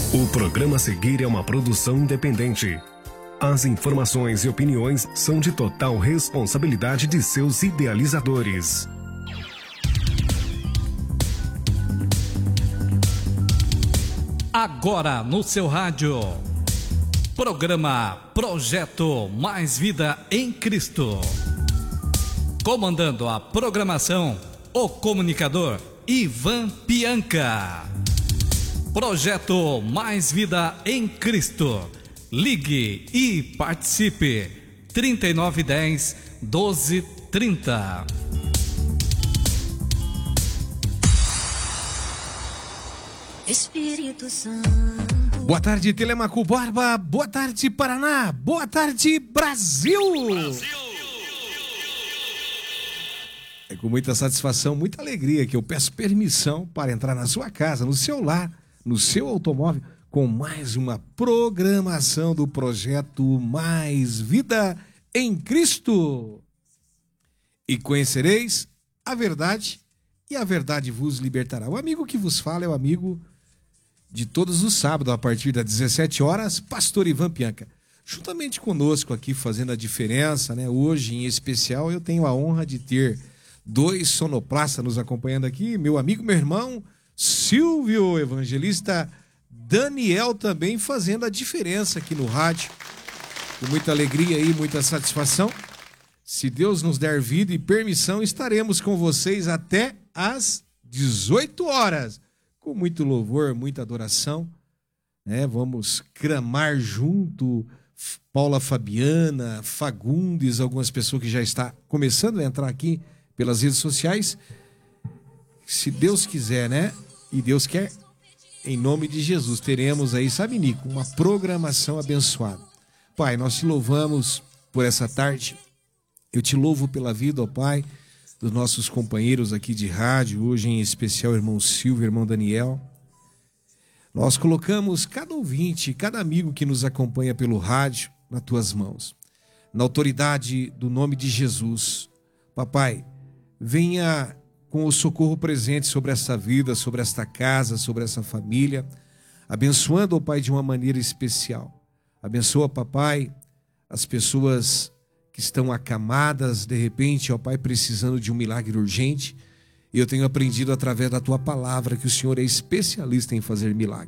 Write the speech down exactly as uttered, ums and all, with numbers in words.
O programa a seguir é uma produção independente. As informações e opiniões são de total responsabilidade de seus idealizadores. Agora no seu rádio, programa Projeto Mais Vida em Cristo. Comandando a programação, o comunicador Ivan Pianca. Projeto Mais Vida em Cristo. Ligue e participe. trinta e nove dez, doze trinta. Espírito Santo. Boa tarde, Telemaco Borba. Boa tarde, Paraná. Boa tarde, Brasil. Brasil. É com muita satisfação, muita alegria que eu peço permissão para entrar na sua casa, no seu lar, no seu automóvel, com mais uma programação do projeto Mais Vida em Cristo. E conhecereis a verdade, e a verdade vos libertará. O amigo que vos fala é o amigo de todos os sábados, a partir das dezessete horas, pastor Ivan Pianca. Juntamente conosco aqui, fazendo a diferença, né? Hoje, em especial, eu tenho a honra de ter dois sonoplastas nos acompanhando aqui. Meu amigo, meu irmão, Silvio, evangelista Daniel, também fazendo a diferença aqui no rádio. Com muita alegria e muita satisfação. Se Deus nos der vida e permissão, estaremos com vocês até às dezoito horas. Com muito louvor, muita adoração, né? Vamos clamar junto, Paula Fabiana, Fagundes, algumas pessoas que já estão começando a entrar aqui pelas redes sociais. Se Deus quiser, né? E Deus quer, em nome de Jesus, teremos aí, sabe, Nico, uma programação abençoada. Pai, nós te louvamos por essa tarde. Eu te louvo pela vida, ó Pai, dos nossos companheiros aqui de rádio, hoje em especial, irmão Silvio, irmão Daniel. Nós colocamos cada ouvinte, cada amigo que nos acompanha pelo rádio nas tuas mãos. Na autoridade do nome de Jesus, papai, venha com o socorro presente sobre essa vida, sobre esta casa, sobre essa família, abençoando, ó Pai, de uma maneira especial. Abençoa, papai, as pessoas que estão acamadas, de repente, ó Pai, precisando de um milagre urgente. E eu tenho aprendido através da tua palavra que o Senhor é especialista em fazer milagre.